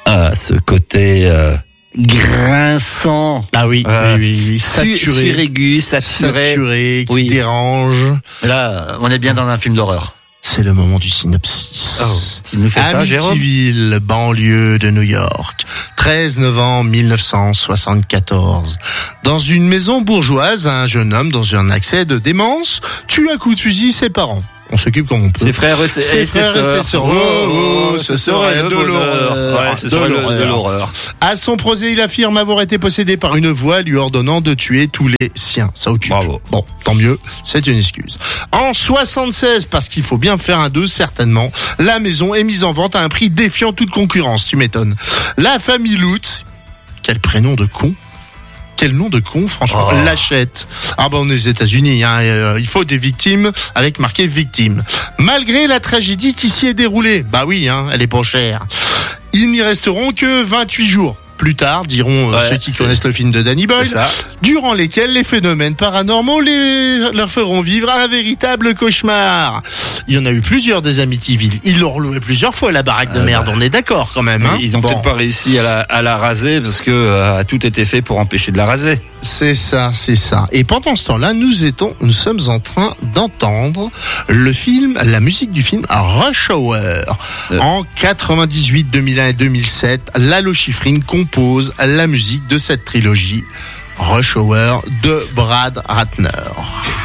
Ah, ce côté grinçant. Ah oui, oui. Saturé, saturé, qui dérange. Là, on est bien dans un film d'horreur. C'est le moment du synopsis. Tu nous fais ça, Jérôme ? Amityville, banlieue de New York, 13 novembre 1974. Dans une maison bourgeoise, un jeune homme dans un accès de démence tue à coups de fusil ses parents. On s'occupe comme on peut. Ses frères et ses sœurs. Ce serait de l'horreur. De l'horreur. À son procès, il affirme avoir été possédé par une voix lui ordonnant de tuer tous les siens. Ça occupe. Bravo. Bon, tant mieux, c'est une excuse. En 76, parce qu'il faut bien faire un 2 certainement, la maison est mise en vente à un prix défiant toute concurrence, tu m'étonnes. La famille Lutz, quel prénom de con. Quel nom de con, franchement, l'achète. Ah ben on est aux États-Unis, il faut des victimes avec marqué victime. Malgré la tragédie qui s'y est déroulée, bah oui, elle est pas chère. Ils n'y resteront que 28 jours. Plus tard, diront ceux qui connaissent le film de Danny Boyle, durant lesquels les phénomènes paranormaux leur feront vivre un véritable cauchemar. Il y en a eu plusieurs des Amityville. Ils l'ont reloué plusieurs fois, la baraque de merde, on est d'accord quand même. Ils ont peut-être pas réussi à la raser parce que tout était fait pour empêcher de la raser. C'est ça. Et pendant ce temps-là, nous sommes en train d'entendre la musique du film Rush Hour. En 98, 2001 et 2007, Lalo Schifrin compose la musique de cette trilogie Rush Hour de Brad Ratner.